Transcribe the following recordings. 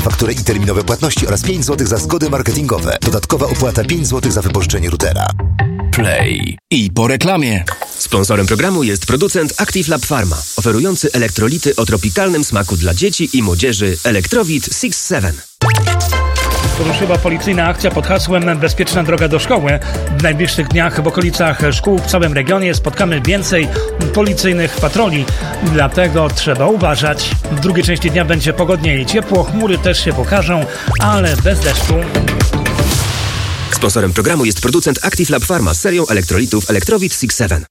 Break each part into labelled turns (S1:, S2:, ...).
S1: fakturę i terminowe płatności oraz 5 zł za zgody marketingowe. Dodatkowa opłata 5 zł za wypożyczenie routera.
S2: Play. I po reklamie.
S3: Sponsorem programu jest producent Active Lab Pharma, oferujący elektrolity o tropikalnym smaku dla dzieci i młodzieży Electrowit 6-7.
S4: Ruszyła policyjna akcja pod hasłem Bezpieczna droga do szkoły. W najbliższych dniach w okolicach szkół w całym regionie spotkamy więcej policyjnych patroli. Dlatego trzeba uważać. W drugiej części dnia będzie pogodniej i ciepło, chmury też się pokażą, ale bez deszczu.
S3: Sponsorem programu jest producent Active Lab Pharma z serią elektrolitów Electrowit 6-7.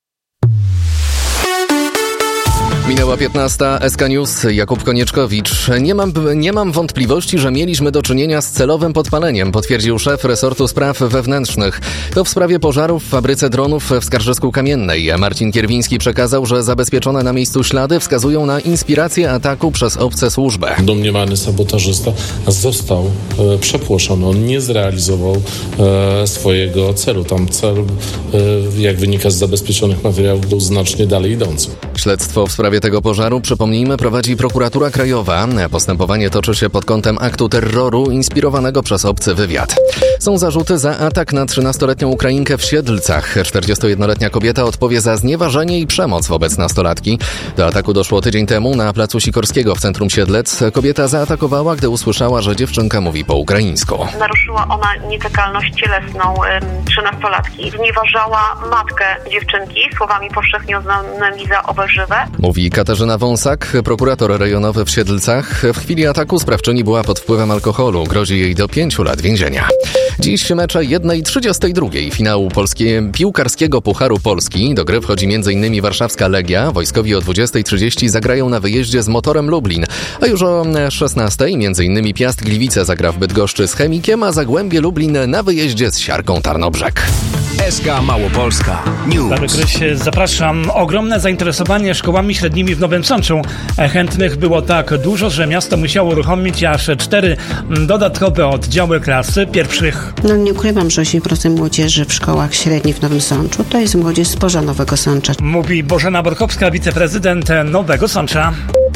S5: Minęła 15. SK News. Jakub Konieczkowicz. Nie mam wątpliwości, że mieliśmy do czynienia z celowym podpaleniem, potwierdził szef resortu spraw wewnętrznych. To w sprawie pożarów w fabryce dronów w Skarżysku Kamiennej. Marcin Kierwiński przekazał, że zabezpieczone na miejscu ślady wskazują na inspirację ataku przez obce służby.
S6: Domniemany sabotażysta został przepłoszony. On nie zrealizował swojego celu. Tam cel, jak wynika z zabezpieczonych materiałów, był znacznie dalej idący.
S5: Śledztwo w sprawie tego pożaru, przypomnijmy, prowadzi Prokuratura Krajowa. Postępowanie toczy się pod kątem aktu terroru inspirowanego przez obcy wywiad. Są zarzuty za atak na 13-letnią Ukrainkę w Siedlcach. 41-letnia kobieta odpowie za znieważenie i przemoc wobec nastolatki. Do ataku doszło tydzień temu na placu Sikorskiego w centrum Siedlec. Kobieta zaatakowała, gdy usłyszała, że dziewczynka mówi po ukraińsku.
S7: Naruszyła ona nietykalność cielesną 13-latki. Znieważała matkę dziewczynki słowami powszechnie uznanymi za obelżywe.
S5: Mówi Katarzyna Wąsak, prokurator rejonowy w Siedlcach. W chwili ataku sprawczyni była pod wpływem alkoholu. Grozi jej do 5 lat więzienia. Dziś mecze 1:32 finału piłkarskiego Pucharu Polski. Do gry wchodzi m.in. warszawska Legia. Wojskowi o 20:30 zagrają na wyjeździe z Motorem Lublin. A już o 16:00 m.in. Piast Gliwice zagra w Bydgoszczy z Chemikiem, a Zagłębie Lublin na wyjeździe z Siarką Tarnobrzeg.
S2: SK Małopolska News.
S4: Zapraszam. Ogromne zainteresowanie szkołami średnimi w Nowym Sączu. Chętnych było tak dużo, że miasto musiało uruchomić aż 4 dodatkowe oddziały klas pierwszych.
S8: Nie ukrywam, że 8% młodzieży w szkołach średnich w Nowym Sączu to jest młodzież spoza Nowego Sącza.
S4: Mówi Bożena Borkowska, wiceprezydent Nowego Sącza.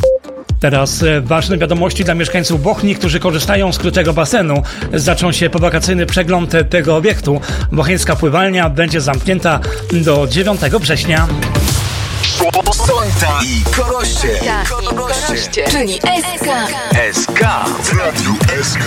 S4: Teraz ważne wiadomości dla mieszkańców Bochni, którzy korzystają z Kruczego Basenu. Zaczął się powakacyjny przegląd tego obiektu. Bocheńska pływalnia będzie zamknięta do 9 września.
S2: Sońta i Koroście.
S9: Czyli SK.
S2: SK w Radiu SK.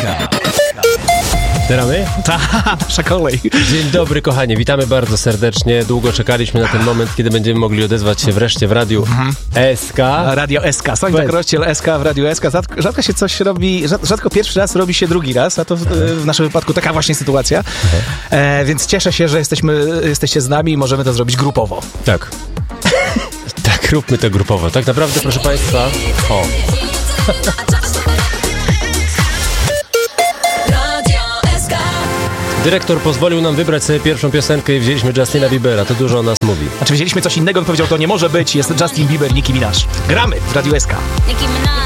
S10: Teraz nasza kolej. Dzień dobry, kochani, witamy bardzo serdecznie. Długo czekaliśmy na ten moment, kiedy będziemy mogli odezwać się wreszcie w Radiu SK.
S11: Radio SK, Sońta Krościel, SK w Radiu SK. Rzadko się coś robi, rzadko pierwszy raz robi się drugi raz, a to w naszym wypadku taka właśnie sytuacja. Więc cieszę się, że jesteście z nami i możemy to zrobić grupowo.
S10: Tak. Tak, róbmy to grupowo. Tak naprawdę, proszę Państwa... O. Dyrektor pozwolił nam wybrać sobie pierwszą piosenkę i wzięliśmy Justina Biebera. To dużo o nas mówi.
S11: Znaczy wzięliśmy coś innego, powiedział, to nie może być. Jest Justin Bieber, Nicki Minaj. Gramy w Radiu SK.